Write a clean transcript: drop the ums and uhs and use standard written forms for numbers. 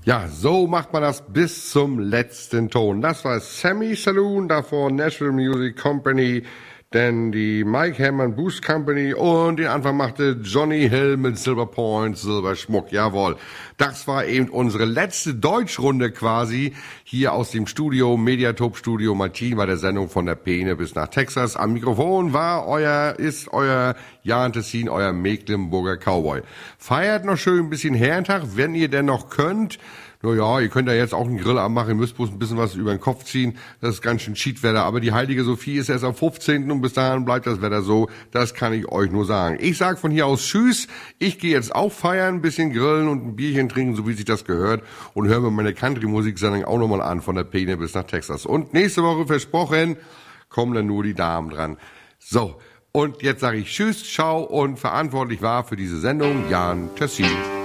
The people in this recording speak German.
Ja, so macht man das bis zum letzten Ton. Das war Sammy Saloon, davor National Music Company, dann die Mike Hammond Boost Company und den Anfang machte Johnny Hill mit Silver Point, Silberschmuck, jawohl. Das war eben unsere letzte Deutschrunde quasi hier aus dem Studio, Mediatop Studio Martin bei der Sendung von der Peene bis nach Texas. Am Mikrofon ist euer Jan Tessin, euer Mecklenburger Cowboy. Feiert noch schön ein bisschen Herrentag, wenn ihr denn noch könnt. Naja, ihr könnt ja jetzt auch einen Grill anmachen, ihr müsst bloß ein bisschen was über den Kopf ziehen. Das ist ganz schön Schiedwetter, aber die heilige Sophie ist erst am 15. und bis dahin bleibt das Wetter so. Das kann ich euch nur sagen. Ich sag von hier aus Tschüss. Ich gehe jetzt auch feiern, ein bisschen grillen und ein Bierchen trinken, so wie sich das gehört. Und hören wir meine Country-Musik-Sendung auch nochmal an, von der Peene bis nach Texas. Und nächste Woche versprochen, kommen dann nur die Damen dran. So, und jetzt sage ich Tschüss, ciao und verantwortlich war für diese Sendung Jan Tessin.